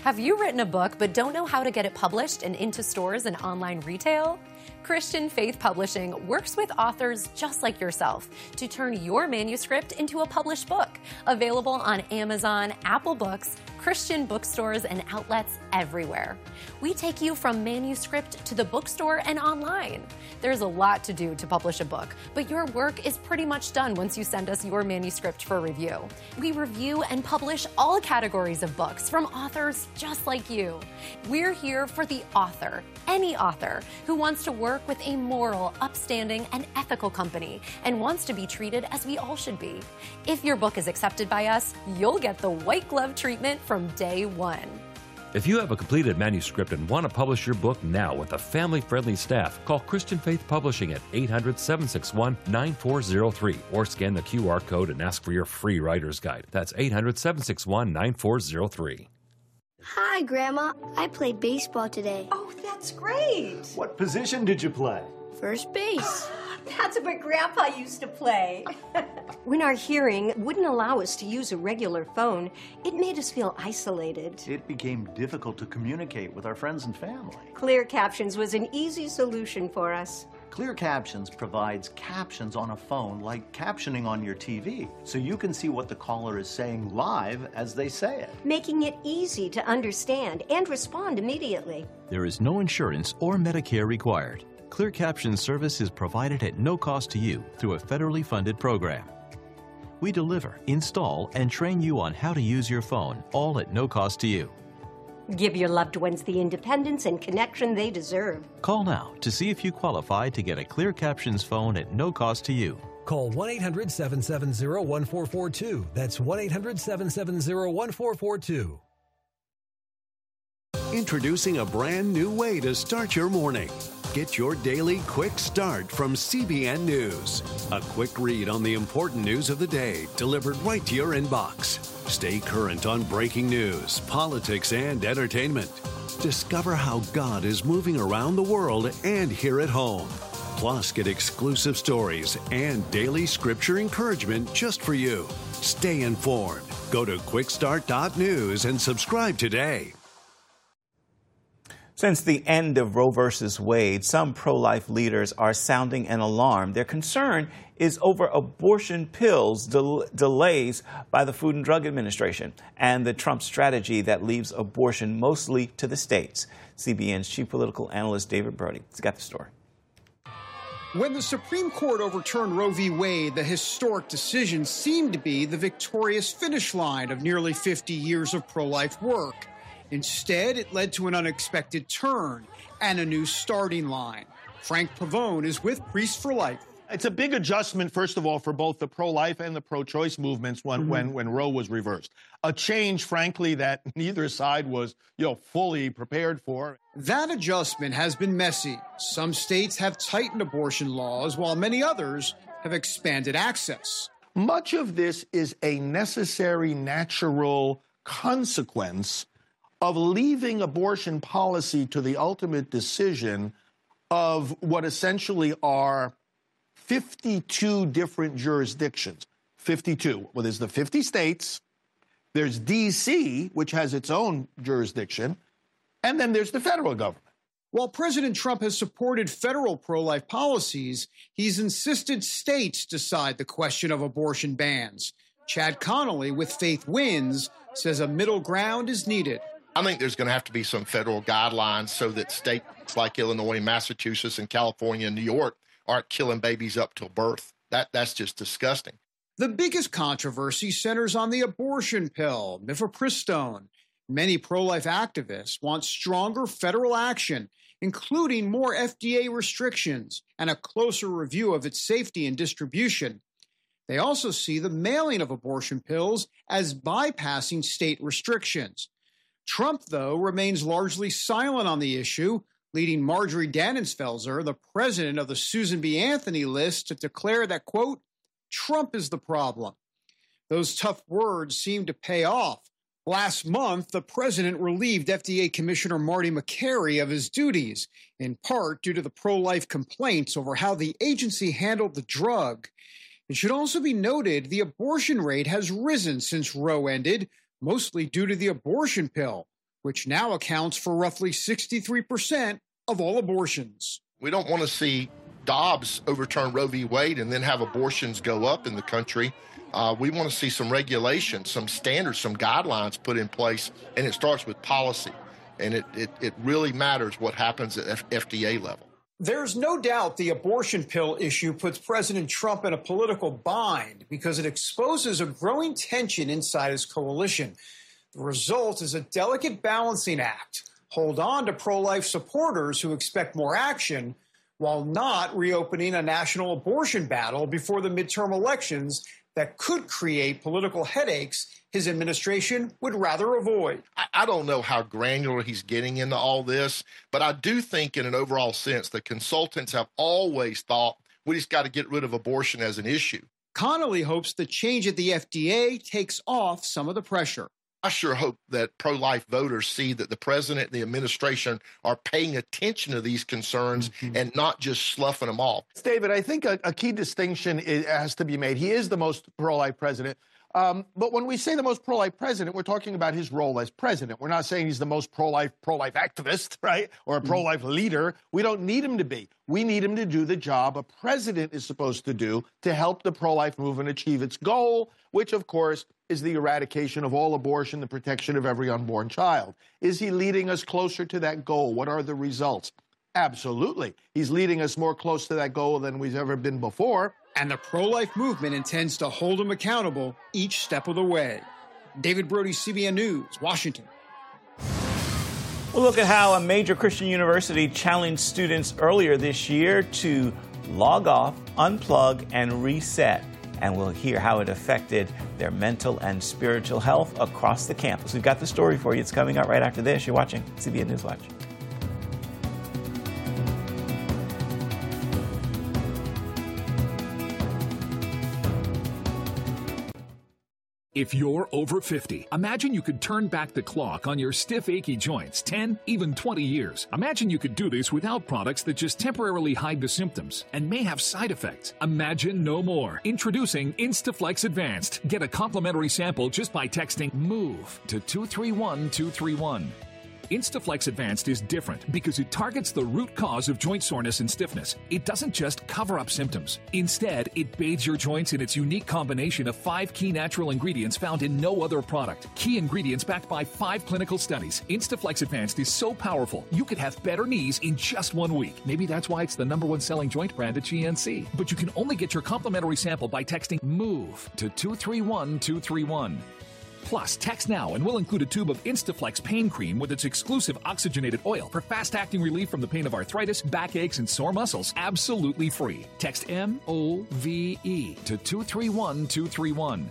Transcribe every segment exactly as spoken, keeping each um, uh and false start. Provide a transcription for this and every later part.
Have you written a book but don't know how to get it published and into stores and online retail? Christian Faith Publishing works with authors just like yourself to turn your manuscript into a published book. Available on Amazon, Apple Books, Christian bookstores, and outlets everywhere. We take you from manuscript to the bookstore and online. There's a lot to do to publish a book, but your work is pretty much done once you send us your manuscript for review. We review and publish all categories of books from authors just like you. We're here for the author, any author, who wants to work with a moral, upstanding, and ethical company and wants to be treated as we all should be. If your book is accepted by us, you'll get the white glove treatment from day one. If you have a completed manuscript and want to publish your book now with a family-friendly staff, call Christian Faith Publishing at eight hundred, seven six one, nine four zero three or scan the Q R code and ask for your free writer's guide. That's eight hundred, seven six one, nine four zero three. Hi, Grandma. I played baseball today. Oh, that's great. What position did you play? First base. That's what Grandpa used to play. When our hearing wouldn't allow us to use a regular phone, it made us feel isolated. It became difficult to communicate with our friends and family. Clear Captions was an easy solution for us. Clear Captions provides captions on a phone like captioning on your T V, so you can see what the caller is saying live as they say it, making it easy to understand and respond immediately. There is no insurance or Medicare required. Clear Captions service is provided at no cost to you through a federally funded program. We deliver, install, and train you on how to use your phone, all at no cost to you. Give your loved ones the independence and connection they deserve. Call now to see if you qualify to get a Clear Captions phone at no cost to you. Call one eight hundred, seven seven zero, one four four two. That's one eight hundred, seven seven zero, one four four two. Introducing a brand new way to start your morning. Get your daily quick start from C B N News. A quick read on the important news of the day delivered right to your inbox. Stay current on breaking news, politics, and entertainment. Discover how God is moving around the world and here at home. Plus, get exclusive stories and daily scripture encouragement just for you. Stay informed. Go to quick start dot news and subscribe today. Since the end of Roe versus Wade, some pro-life leaders are sounding an alarm. Their concern is over abortion pills del- delays by the Food and Drug Administration and the Trump strategy that leaves abortion mostly to the states. C B N's chief political analyst David Brody has got the story. When the Supreme Court overturned Roe v. Wade, the historic decision seemed to be the victorious finish line of nearly fifty years of pro-life work. Instead, it led to an unexpected turn and a new starting line. Frank Pavone is with Priests for Life. It's a big adjustment, first of all, for both the pro-life and the pro-choice movements when, mm-hmm. when, when Roe was reversed. A change, frankly, that neither side was, you know, fully prepared for. That adjustment has been messy. Some states have tightened abortion laws, while many others have expanded access. Much of this is a necessary, natural consequence of leaving abortion policy to the ultimate decision of what essentially are fifty-two different jurisdictions. fifty-two. Well, there's the fifty states, there's D C, which has its own jurisdiction, and then there's the federal government. While President Trump has supported federal pro-life policies, he's insisted states decide the question of abortion bans. Chad Connolly with Faith Wins says a middle ground is needed. I think there's going to have to be some federal guidelines so that states like Illinois, Massachusetts, and California and New York aren't killing babies up till birth. That That's just disgusting. The biggest controversy centers on the abortion pill, mifepristone. Many pro-life activists want stronger federal action, including more F D A restrictions and a closer review of its safety and distribution. They also see the mailing of abortion pills as bypassing state restrictions. Trump, though, remains largely silent on the issue, leading Marjorie Dannenfelser, the president of the Susan B. Anthony list, to declare that, quote, Trump is the problem. Those tough words seem to pay off. Last month, the president relieved F D A Commissioner Marty Makary of his duties, in part due to the pro-life complaints over how the agency handled the drug. It should also be noted the abortion rate has risen since Roe ended, mostly due to the abortion pill, which now accounts for roughly sixty-three percent of all abortions. We don't want to see Dobbs overturn Roe v. Wade and then have abortions go up in the country. Uh, we want to see some regulation, some standards, some guidelines put in place, and it starts with policy. And it, it, it really matters what happens at F- FDA level. There's no doubt the abortion pill issue puts President Trump in a political bind because it exposes a growing tension inside his coalition. The result is a delicate balancing act. Hold on to pro-life supporters who expect more action while not reopening a national abortion battle before the midterm elections that could create political headaches his administration would rather avoid. I don't know how granular he's getting into all this, but I do think in an overall sense, the consultants have always thought we just got to get rid of abortion as an issue. Connolly hopes the change at the F D A takes off some of the pressure. I sure hope that pro-life voters see that the president and the administration are paying attention to these concerns mm-hmm. and not just sloughing them off. David, I think a, a key distinction is, has to be made. He is the most pro-life president. Um, but when we say the most pro-life president, we're talking about his role as president. We're not saying he's the most pro-life pro-life activist, right, or a pro-life mm-hmm. leader. We don't need him to be. We need him to do the job a president is supposed to do to help the pro-life movement achieve its goal, which, of course, is the eradication of all abortion, the protection of every unborn child. Is he leading us closer to that goal? What are the results? Absolutely. He's leading us more close to that goal than we've ever been before. And the pro-life movement intends to hold him accountable each step of the way. David Brody, C B N News, Washington. We'll look at how a major Christian university challenged students earlier this year to log off, unplug, and reset. And we'll hear how it affected their mental and spiritual health across the campus. We've got the story for you. It's coming up right after this. You're watching C B N News Watch. If you're over fifty, imagine you could turn back the clock on your stiff, achy joints ten, even twenty years. Imagine you could do this without products that just temporarily hide the symptoms and may have side effects. Imagine no more. Introducing Instaflex Advanced. Get a complimentary sample just by texting MOVE to two three one two three one. Instaflex Advanced is different because it targets the root cause of joint soreness and stiffness. It doesn't just cover up symptoms. Instead, it bathes your joints in its unique combination of five key natural ingredients found in no other product. Key ingredients backed by five clinical studies. Instaflex Advanced is so powerful, you could have better knees in just one week. Maybe that's why it's the number one selling joint brand at G N C. But you can only get your complimentary sample by texting MOVE to two three one two three one. Plus, text now and we'll include a tube of Instaflex pain cream with its exclusive oxygenated oil for fast-acting relief from the pain of arthritis, backaches, and sore muscles. Absolutely free. Text M O V E to two three one two three one.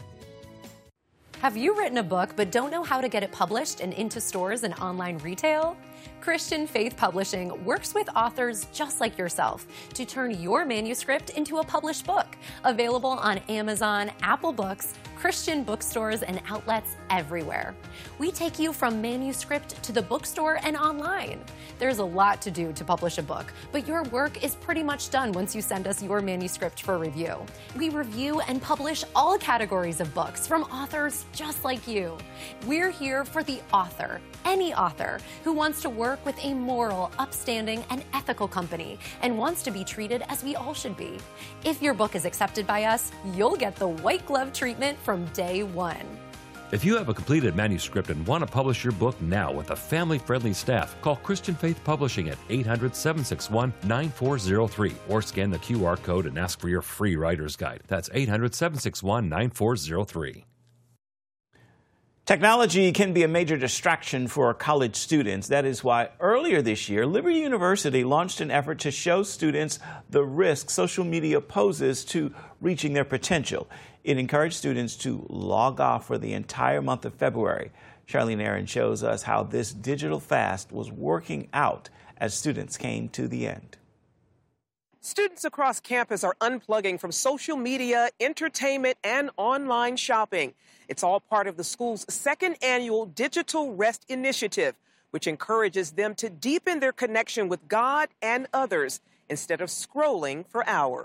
Have you written a book but don't know how to get it published and into stores and online retail? Christian Faith Publishing works with authors just like yourself to turn your manuscript into a published book. Available on Amazon, Apple Books, Christian bookstores, and outlets everywhere. We take you from manuscript to the bookstore and online. There's a lot to do to publish a book, but your work is pretty much done once you send us your manuscript for review. We review and publish all categories of books from authors just like you. We're here for the author, any author who wants to work with a moral, upstanding, and ethical company and wants to be treated as we all should be. If your book is accepted by us, you'll get the white glove treatment from day one. If you have a completed manuscript and want to publish your book now with a family-friendly staff, call Christian Faith Publishing at eight hundred, seven six one, nine four zero three or scan the Q R code and ask for your free writer's guide. That's eight hundred, seven six one, nine four zero three. Technology can be a major distraction for college students. That is why earlier this year, Liberty University launched an effort to show students the risk social media poses to reaching their potential. It encouraged students to log off for the entire month of February. Charlene Aaron shows us how this digital fast was working out as students came to the end. Students across campus are unplugging from social media, entertainment, and online shopping. It's all part of the school's second annual Digital Rest Initiative, which encourages them to deepen their connection with God and others instead of scrolling for hours.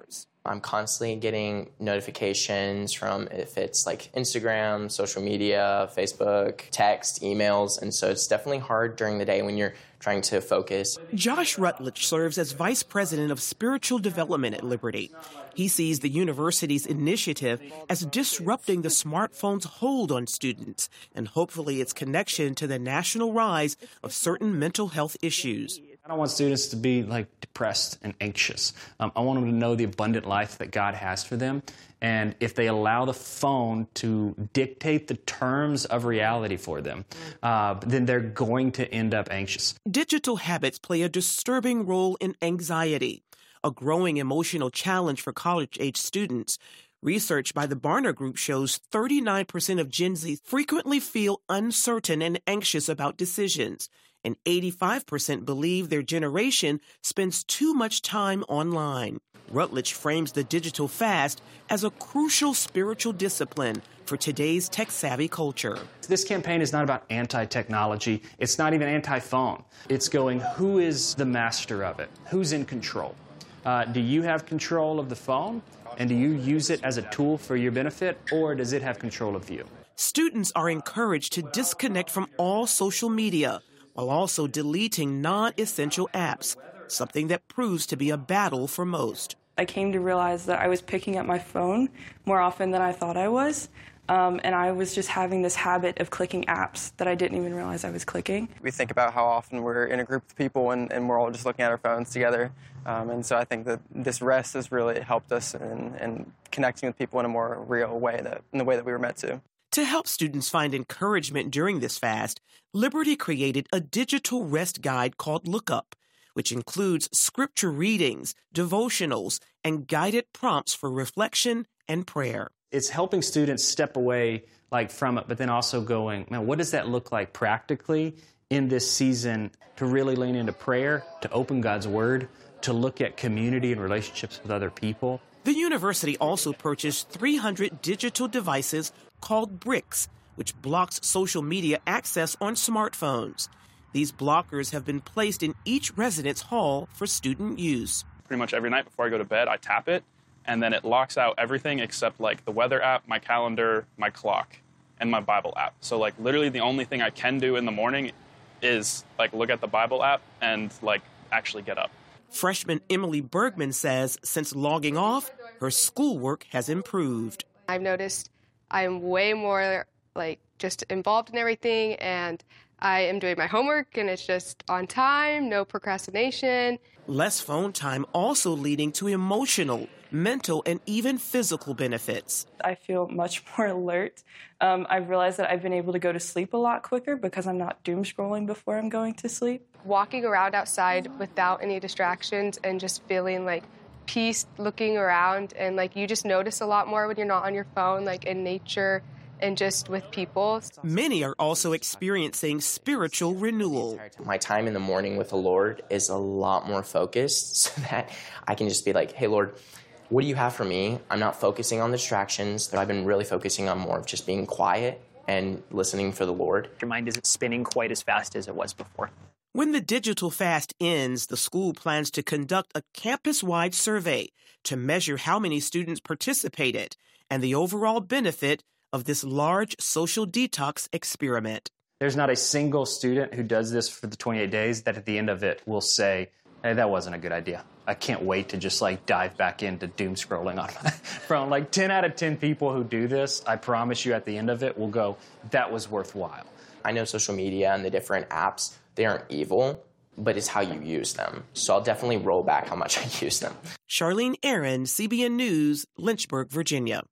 I'm constantly getting notifications from if it's like Instagram, social media, Facebook, text, emails, and so it's definitely hard during the day when you're trying to focus. Josh Rutledge serves as Vice President of Spiritual Development at Liberty. He sees the university's initiative as disrupting the smartphone's hold on students and hopefully its connection to the national rise of certain mental health issues. I don't want students to be like depressed and anxious. Um, I want them to know the abundant life that God has for them. And if they allow the phone to dictate the terms of reality for them, uh, then they're going to end up anxious. Digital habits play a disturbing role in anxiety, a growing emotional challenge for college-age students. Research by the Barna Group shows thirty-nine percent of Gen Z frequently feel uncertain and anxious about decisions, and eighty-five percent believe their generation spends too much time online. Rutledge frames the digital fast as a crucial spiritual discipline for today's tech-savvy culture. This campaign is not about anti-technology. It's not even anti-phone. It's going, who is the master of it? Who's in control? Uh, do you have control of the phone? And do you use it as a tool for your benefit, or does it have control of you? Students are encouraged to disconnect from all social media while also deleting non-essential apps, something that proves to be a battle for most. I came to realize that I was picking up my phone more often than I thought I was, um, and I was just having this habit of clicking apps that I didn't even realize I was clicking. We think about how often we're in a group of people and, and we're all just looking at our phones together, um, and so I think that this rest has really helped us in, in connecting with people in a more real way, that, in the way that we were meant to. To help students find encouragement during this fast, Liberty created a digital rest guide called Look Up, which includes scripture readings, devotionals, and guided prompts for reflection and prayer. It's helping students step away like from it, but then also going, man, what does that look like practically in this season to really lean into prayer, to open God's Word, to look at community and relationships with other people. The university also purchased three hundred digital devices called Bricks, which blocks social media access on smartphones. These blockers have been placed in each residence hall for student use. Pretty much every night before I go to bed, I tap it, and then it locks out everything except like the weather app, my calendar, my clock, and my Bible app. So like literally the only thing I can do in the morning is like look at the Bible app and like actually get up. Freshman Emily Bergman says since logging off, her schoolwork has improved. I've noticed I'm way more like just involved in everything, and I am doing my homework and it's just on time, no procrastination. Less phone time also leading to emotional, mental, and even physical benefits. I feel much more alert. Um, I've realized that I've been able to go to sleep a lot quicker because I'm not doom scrolling before I'm going to sleep. Walking around outside without any distractions and just feeling like peace, looking around, and like you just notice a lot more when you're not on your phone, like in nature and just with people. Many are also experiencing spiritual renewal. My time in the morning with the Lord is a lot more focused so that I can just be like, hey, Lord, what do you have for me? I'm not focusing on distractions. I've been really focusing on more of just being quiet and listening for the Lord. Your mind isn't spinning quite as fast as it was before. When the digital fast ends, the school plans to conduct a campus-wide survey to measure how many students participated and the overall benefit of this large social detox experiment. There's not a single student who does this for the twenty-eight days that at the end of it will say, hey, that wasn't a good idea. I can't wait to just like dive back into doom scrolling on my phone. Like ten out of ten people who do this, I promise you at the end of it will go, that was worthwhile. I know social media and the different apps, they aren't evil, but it's how you use them. So I'll definitely roll back how much I use them. Charlene Aaron, C B N News, Lynchburg, Virginia.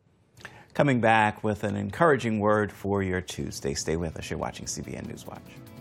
Coming back with an encouraging word for your Tuesday. Stay with us. You're watching C B N News Watch.